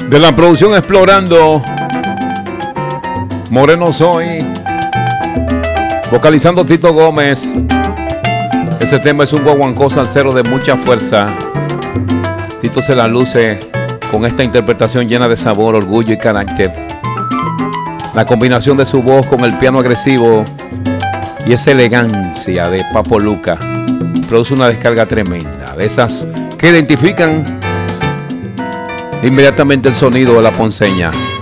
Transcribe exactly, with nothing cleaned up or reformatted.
De la producción Explorando, Moreno Soy, vocalizando Tito Gómez. Ese tema es un guaguancó salsero de mucha fuerza. Tito se la luce con esta interpretación llena de sabor, orgullo y carácter. La combinación de su voz con el piano agresivo y esa elegancia de Papo Luca produce una descarga tremenda, de esas que identifican inmediatamente el sonido de la ponceña.